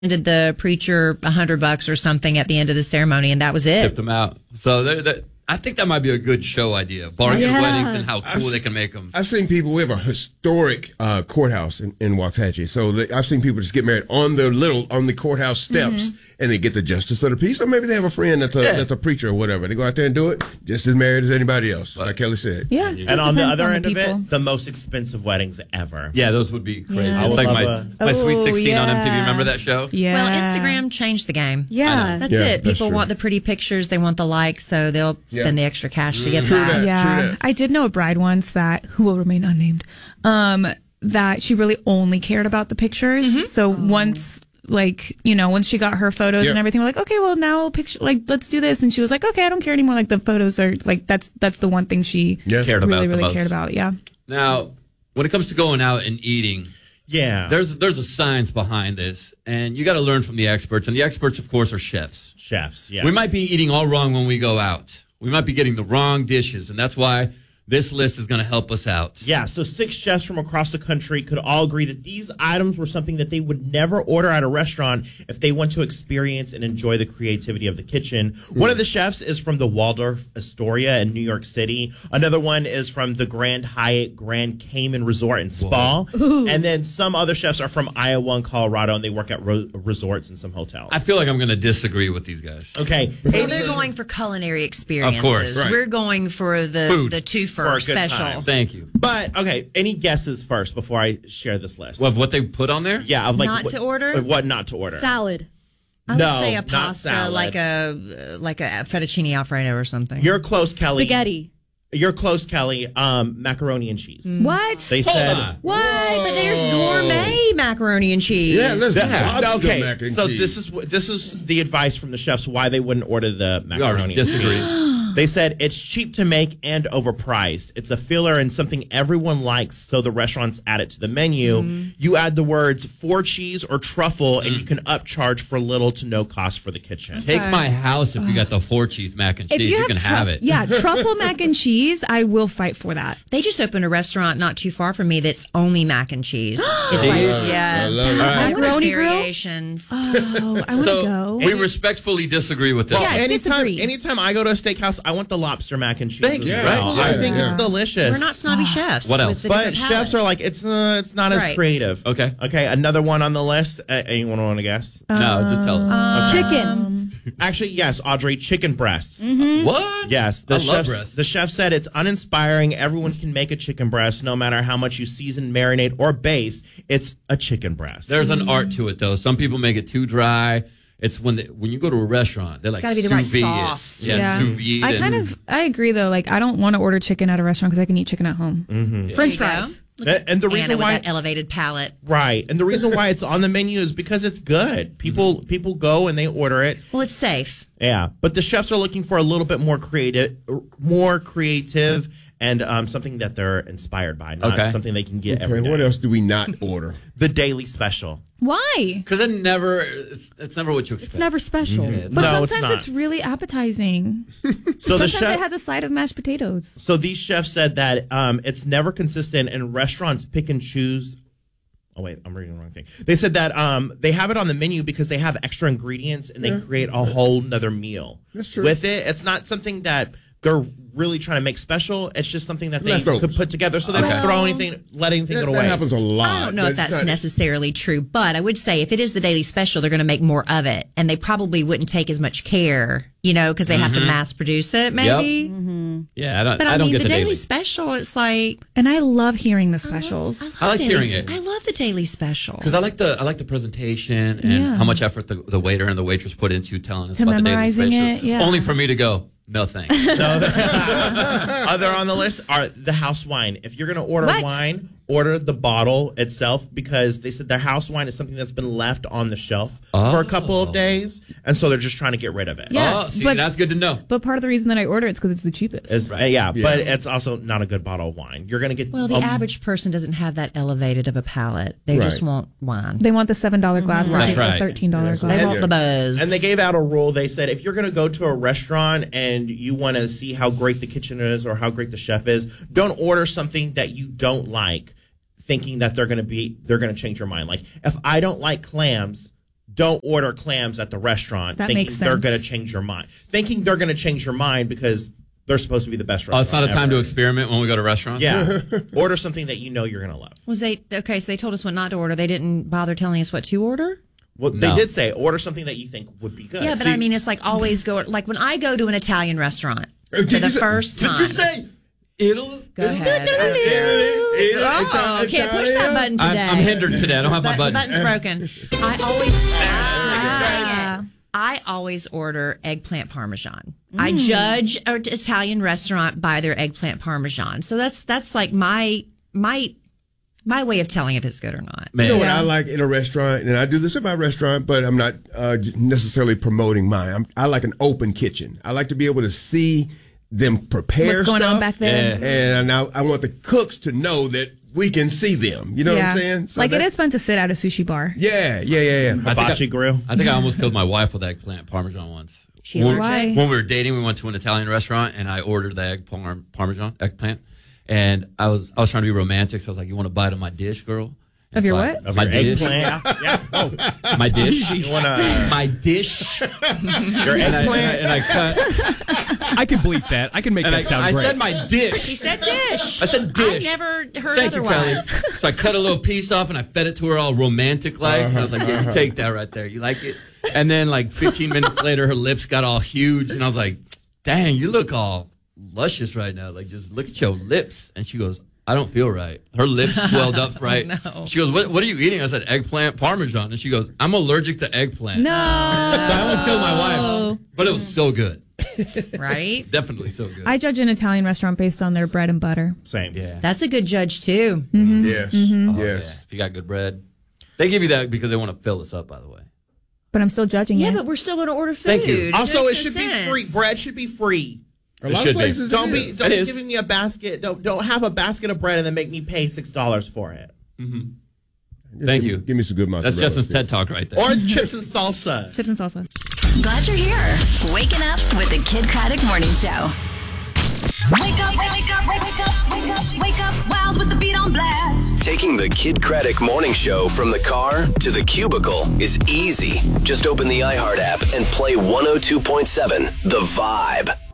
Did the preacher $100 or something at the end of the ceremony, and that was it. Tipped them out. So I think that might be a good show idea. Bargain weddings and how cool they can make them. I've seen people. We have a historic courthouse in Waxahachie. So I've seen people just get married on the courthouse steps, and they get the justice of the peace. Or maybe they have a friend that's a preacher or whatever. They go out there and do it just as married as anybody else, like Kelly said. Yeah. And on the other end of it, the most expensive weddings ever. Yeah, those would be crazy. Yeah. It's like my Sweet 16 on MTV. Remember that show? Yeah. Well, Instagram changed the game. Yeah. That's it. People want the pretty pictures. They want the likes, so they'll spend the extra cash to get that. Yeah. I did know a bride once who will remain unnamed, that she really only cared about the pictures. So once she got her photos and everything, we're like, okay, well now let's do this. And she was like, okay, I don't care anymore. Like the photos are like, that's the one thing she cared really, about really cared about. Yeah. Now, when it comes to going out and eating, there's a science behind this, and you got to learn from the experts. And the experts, of course, are chefs. Yes. We might be eating all wrong when we go out. We might be getting the wrong dishes, and that's why this list is going to help us out. Yeah, so 6 chefs from across the country could all agree that these items were something that they would never order at a restaurant if they want to experience and enjoy the creativity of the kitchen. One of the chefs is from the Waldorf Astoria in New York City. Another one is from the Grand Hyatt Grand Cayman Resort and Spa. And then some other chefs are from Iowa and Colorado, and they work at resorts and some hotels. I feel like I'm going to disagree with these guys. Okay. Well, they're going for culinary experiences. Of course. Right. We're going for the two-for special. Time. Thank you. But, okay, any guesses first before I share this list? Of what they put on there? Yeah, of like Not to order? Of what not to order? Salad. I would No, say a not pasta, salad. like a fettuccine alfredo or something. You're close, Kelly. Spaghetti. You're close, Kelly. Macaroni and cheese. What? They said. on. What? But there's gourmet macaroni and cheese. Yeah, listen. Okay, Mac and so cheese. this is the advice from the chefs why they wouldn't order the macaroni and disagrees. cheese. They said it's cheap to make and overpriced. It's a filler and something everyone likes, so the restaurants add it to the menu. You add the words "for cheese" or "truffle," and you can upcharge for little to no cost for the kitchen. Take my house if you got the 4 cheese mac and cheese. You can have it. Yeah, truffle mac and cheese, I will fight for that. They just opened a restaurant not too far from me that's only mac and cheese. It's See? like, I love it. Macaroni grill? variations. Oh, I want to So go. we respectfully disagree with this. Well, Yeah, disagree. anytime I go to a steakhouse, I want the lobster mac and cheese. Thank as you. well. Right. I think Yeah. it's delicious. We're not snobby chefs. What else? with the But different chefs palate. are like, it's not as Right. creative. Okay. Okay, another one on the list. Anyone want to guess? No, just tell us. Chicken. Actually, yes, Audrey, chicken breasts. What? Yes, I love breasts. the chef said it's uninspiring. Everyone can make a chicken breast, no matter how much you season, marinate, or baste. It's a chicken breast. There's an art to it, though. Some people make it too dry. It's when you go to a restaurant, they're like gotta be the right sous vide it. sauce. Yeah, sous vide. I agree though. Like I don't want to order chicken at a restaurant because I can eat chicken at home. French There you go. fries. And the Anna reason with why that elevated palate. right, and the reason why it's on the menu is because it's good. People go and they order it. Well, it's safe. Yeah, but the chefs are looking for a little bit more creative, and something that they're inspired by, not something they can get every Okay, day. what else do we not order? The daily special. Why? Because it's never what you expect. It's never special. But No, it's sometimes not. it's really appetizing. So the Sometimes chef, it has a side of mashed potatoes. so these chefs said that it's never consistent, and restaurants pick and choose. Oh wait, I'm reading the wrong thing. They said that they have it on the menu because they have extra ingredients and they create a whole nother meal That's true. with it. It's not something that they're really trying to make special. It's just something that they Leftovers. could put together, so they don't throw anything, let anything go to That waste. happens a lot. I don't know if But it's that's not- necessarily true, but I would say if it is the daily special, they're going to make more of it, and they probably wouldn't take as much care, because they have to mass produce it, maybe. Yeah, I don't. But I I don't mean, get the the daily special, it's like And I love hearing the specials. I like daily- hearing it. I love the daily special. Because I like the presentation and Yeah. how much effort the waiter and the waitress put into telling us To about the daily memorizing special. it, yeah. Only for me to go, no thanks. Other on the list are the house wine. If you're going to order What? wine, order the bottle itself because they said their house wine is something that's been left on the shelf for a couple of days, and so they're just trying to get rid of it. Yeah. Oh, see, but- that's good to know. But part of the reason that I order it's because it's the cheapest. But it's also not a good bottle of wine. You're going to get Well, the average person doesn't have that elevated of a palate. They just Right. want wine. They want the $7 glass versus That's right. the $13 They glass. want the buzz. And they gave out a rule. They said if you're going to go to a restaurant and you want to see how great the kitchen is or how great the chef is, don't order something that you don't like, thinking that they're going to change your mind. Like if I don't like clams, don't order clams at the restaurant That thinking makes they're sense. going to change your mind. Thinking they're going to change your mind because they're supposed to be the best restaurant. Oh, it's not a time ever. to experiment when we go to restaurants? Yeah. Order something that you know you're going to love. So they told us what not to order. They didn't bother telling us what to order? Well, they did say order something that you think would be good. Yeah, but I mean, it's like always go, like when I go to an Italian restaurant for the first time. Did you say Italy? Go ahead. Can't push that button today. I'm hindered today. I don't have my button. The button's broken. I always order eggplant parmesan. I judge an Italian restaurant by their eggplant parmesan. So that's like my way of telling if it's good or not. You know what I like in a restaurant, and I do this at my restaurant, but I'm not necessarily promoting mine. I like an open kitchen. I like to be able to see them prepare What's going stuff, on back there? Yeah. And I want the cooks to know that we can see them. You know what I'm saying? So like, it is fun to sit at a sushi bar. Yeah. Hibachi grill. I think I almost killed my wife with eggplant parmesan once. Why? When we were dating, we went to an Italian restaurant, and I ordered the parmesan eggplant. And I was trying to be romantic, so I was like, "You want a bite of my dish, girl?" Of your what? Of my your dish. eggplant. Yeah. Oh. My dish. You want my dish. your eggplant? And I cut. I can bleep that. I can make that sound great. I said my dish. He said dish. I said dish. I've never heard Thank otherwise. you, Kelly. So I cut a little piece off and I fed it to her all romantic like. I was like, yeah, you take that right there. You like it? And then like 15 minutes later, her lips got all huge, and I was like, dang, you look all luscious right now. Like, just look at your lips. And she goes, I don't feel right. Her lips swelled up right. No. She goes, what are you eating? I said, eggplant parmesan. And she goes, I'm allergic to eggplant. No. So I almost killed my wife. But it was so good. Right? Definitely so good. I judge an Italian restaurant based on their bread and butter. Same. Yeah. That's a good judge, too. Mm-hmm. Yes. Mm-hmm. Yes. Yeah. If you got good bread. They give you that because they want to fill us up, by the way. But I'm still judging Yeah, it. but we're still going to order food. Thank you. Also, makes it should no be sense. free. Bread should be free. A lot should of be. places Don't it be is. giving me a basket. Don't have a basket of bread and then make me pay $6 for it. Thank you. Give me some good mozzarella. That's Justin's sticks. TED Talk right there. Or chips and salsa. Chips and salsa. Glad you're here. Waking up with the Kid Craddock Morning Show. Wake up, wake up, wake up, wake up, wake up, wild with the beat on blast. Taking the Kid Craddock Morning Show from the car to the cubicle is easy. Just open the iHeart app and play 102.7 The Vibe.